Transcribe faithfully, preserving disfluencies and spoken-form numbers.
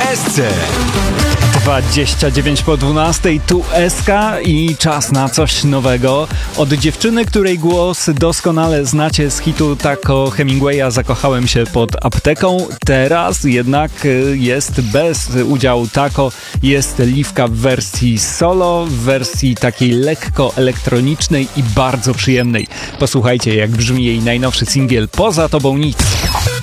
S C. dwadzieścia dziewięć po dwunastej, tu S K i czas na coś nowego. Od dziewczyny, której głos doskonale znacie z hitu Taco Hemingwaya, zakochałem się pod apteką. Teraz jednak jest bez udziału Taco, jest Liwka w wersji solo, w wersji takiej lekko elektronicznej i bardzo przyjemnej. Posłuchajcie, jak brzmi jej najnowszy singiel Poza tobą nic.